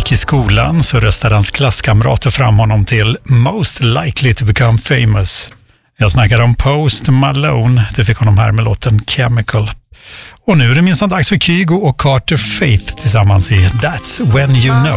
gick i skolan så röstade hans klasskamrater fram honom till Most Likely to Become Famous. Jag snackade om Post Malone, det fick honom här med låten Chemical. Och nu är det minst dags för Kygo och Carter Faith tillsammans i That's When You Know.